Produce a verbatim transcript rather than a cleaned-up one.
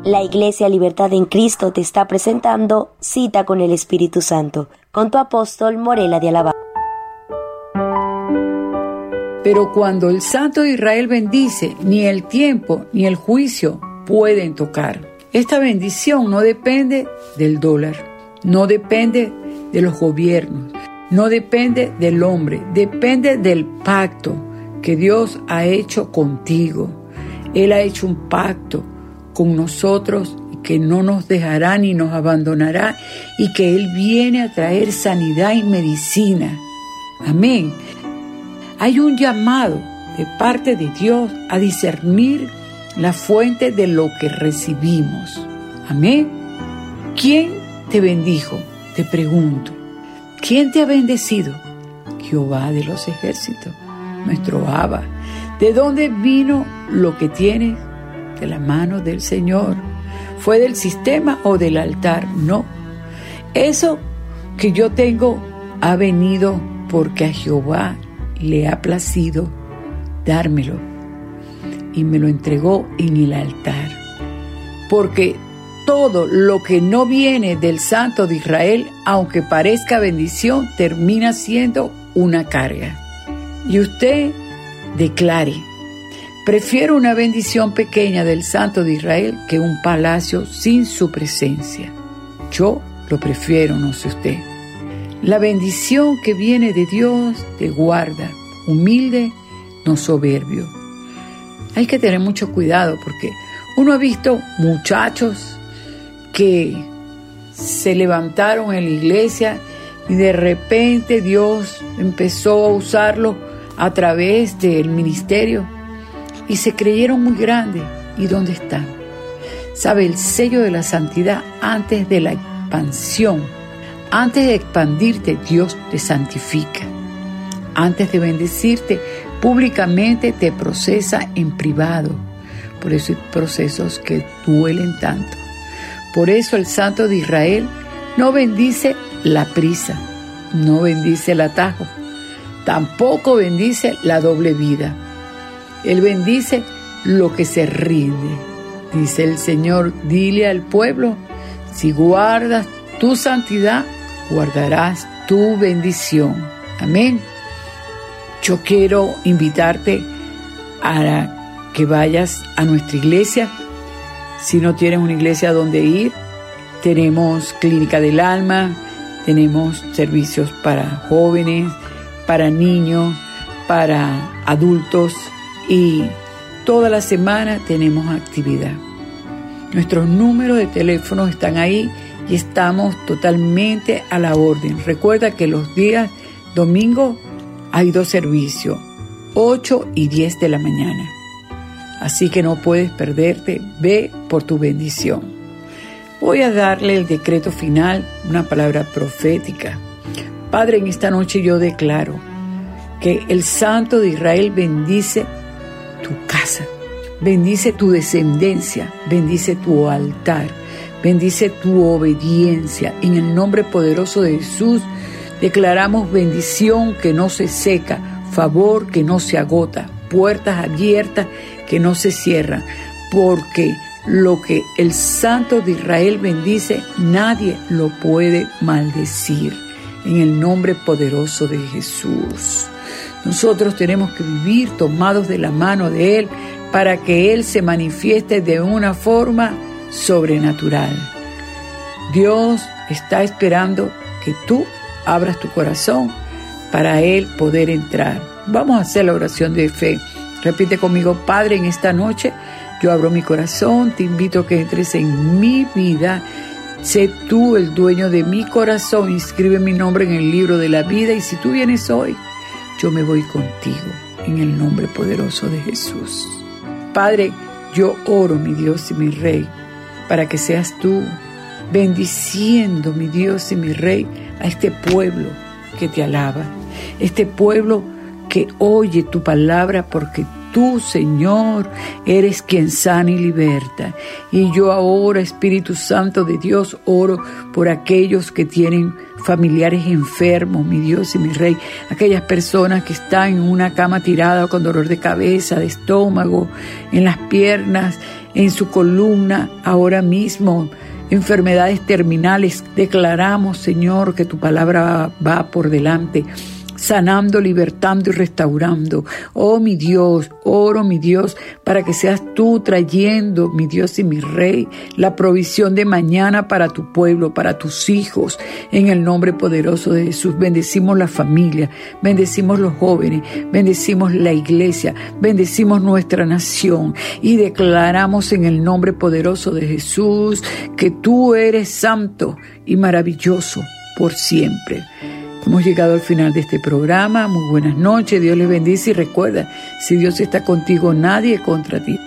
La Iglesia Libertad en Cristo te está presentando Cita con el Espíritu Santo, con tu apóstol Morela de Alabama. Pero cuando el Santo de Israel bendice, ni el tiempo ni el juicio pueden tocar. Esta bendición no depende del dólar, no depende de los gobiernos, no depende del hombre, depende del pacto que Dios ha hecho contigo. Él ha hecho un pacto con nosotros y que no nos dejará ni nos abandonará y que Él viene a traer sanidad y medicina. Amén. Hay un llamado de parte de Dios a discernir la fuente de lo que recibimos. Amén. ¿Quién te bendijo? Te pregunto. ¿Quién te ha bendecido? Jehová de los ejércitos, nuestro Abba. ¿De dónde vino lo que tienes? De la mano del Señor. ¿Fue del sistema o del altar? No. Eso que yo tengo ha venido porque a Jehová le ha placido dármelo y me lo entregó en el altar. Porque todo lo que no viene del Santo de Israel, aunque parezca bendición, termina siendo una carga. Y usted declare: prefiero una bendición pequeña del Santo de Israel que un palacio sin su presencia. Yo lo prefiero, no sé usted. La bendición que viene de Dios te guarda, humilde, no soberbio. Hay que tener mucho cuidado porque uno ha visto muchachos que se levantaron en la iglesia y de repente Dios empezó a usarlo a través del ministerio y se creyeron muy grandes. ¿Y dónde están? ¿Sabe? El sello de la santidad antes de la expansión, antes de expandirte, Dios te santifica. Antes de bendecirte públicamente, te procesa en privado. Por eso hay procesos que duelen tanto. Por eso el Santo de Israel no bendice la prisa, no bendice el atajo, tampoco bendice la doble vida. Él bendice lo que se rinde. Dice el Señor: dile al pueblo, si guardas tu santidad, guardarás tu bendición. Amén. Yo quiero invitarte a que vayas a nuestra iglesia. Si no tienes una iglesia donde ir, tenemos Clínica del Alma, tenemos servicios para jóvenes, para niños, para adultos y toda la semana tenemos actividad. Nuestros números de teléfono están ahí y estamos totalmente a la orden. Recuerda que los días domingo hay dos servicios, ocho y diez de la mañana. Así que no puedes perderte, ve por tu bendición. Voy a darle el decreto final, una palabra profética. Padre, en esta noche yo declaro que el Santo de Israel bendice tu casa, bendice tu descendencia, bendice tu altar, bendice tu obediencia. En el nombre poderoso de Jesús, declaramos bendición que no se seca, favor que no se agota, puertas abiertas que no se cierran, porque lo que el Santo de Israel bendice, nadie lo puede maldecir. En el nombre poderoso de Jesús. Nosotros tenemos que vivir tomados de la mano de Él para que Él se manifieste de una forma sobrenatural. Dios está esperando que tú abras tu corazón para Él poder entrar. Vamos a hacer la oración de fe. Repite conmigo: Padre, en esta noche yo abro mi corazón, te invito a que entres en mi vida. Sé tú el dueño de mi corazón, inscribe mi nombre en el libro de la vida y si tú vienes hoy, yo me voy contigo en el nombre poderoso de Jesús. Padre, yo oro, mi Dios y mi Rey, para que seas tú bendiciendo, mi Dios y mi Rey, a este pueblo que te alaba, este pueblo que oye tu palabra, porque tú, Señor, eres quien sana y liberta. Y yo ahora, Espíritu Santo de Dios, oro por aquellos que tienen familiares enfermos, mi Dios y mi Rey, aquellas personas que están en una cama tirada con dolor de cabeza, de estómago, en las piernas, en su columna ahora mismo, enfermedades terminales. Declaramos, Señor, que tu palabra va por delante, sanando, libertando y restaurando. Oh mi Dios, oro mi Dios, para que seas tú trayendo, mi Dios y mi Rey, la provisión de mañana para tu pueblo, para tus hijos, en el nombre poderoso de Jesús. Bendecimos la familia, bendecimos los jóvenes, bendecimos la iglesia, bendecimos nuestra nación y declaramos en el nombre poderoso de Jesús que tú eres santo y maravilloso por siempre. Hemos llegado al final de este programa. Muy buenas noches, Dios les bendice y recuerda, si Dios está contigo, nadie contra ti.